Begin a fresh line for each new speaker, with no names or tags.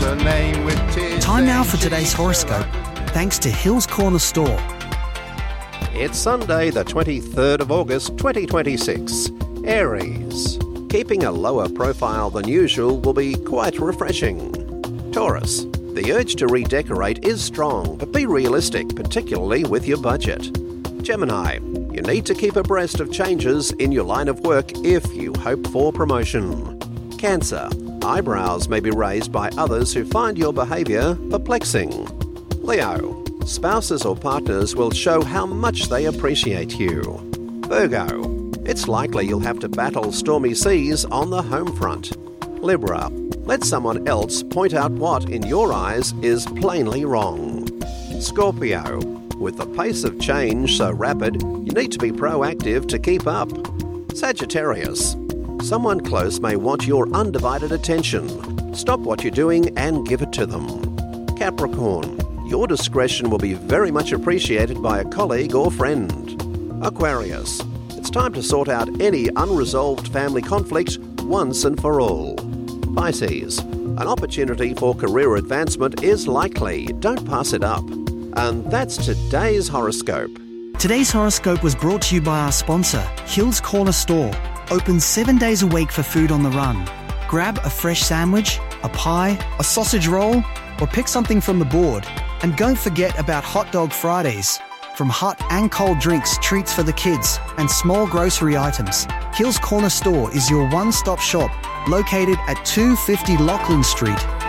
her name with tears.
Time now for today's horoscope, thanks to Hills Corner Store.
It's Sunday, the 23rd of August, 2026. Aries. Keeping a lower profile than usual will be quite refreshing. Taurus. The urge to redecorate is strong, but be realistic, particularly with your budget. Gemini. You need to keep abreast of changes in your line of work if you hope for promotion. Cancer. Eyebrows may be raised by others who find your behaviour perplexing. Leo. Spouses or partners will show how much they appreciate you. Virgo. It's likely you'll have to battle stormy seas on the home front. Libra. Let someone else point out what, in your eyes, is plainly wrong. Scorpio. With the pace of change so rapid, you need to be proactive to keep up. Sagittarius. Someone close may want your undivided attention. Stop what you're doing and give it to them. Capricorn. Your discretion will be very much appreciated by a colleague or friend. Aquarius. It's time to sort out any unresolved family conflict once and for all. Pisces. An opportunity for career advancement is likely. Don't pass it up. And that's today's horoscope.
Today's horoscope was brought to you by our sponsor, Hills Corner Store. Open 7 days a week for food on the run. Grab a fresh sandwich, a pie, a sausage roll, or pick something from the board. And don't forget about Hot Dog Fridays. From hot and cold drinks, treats for the kids, and small grocery items, Hills Corner Store is your one-stop shop, located at 250 Lachlan Street.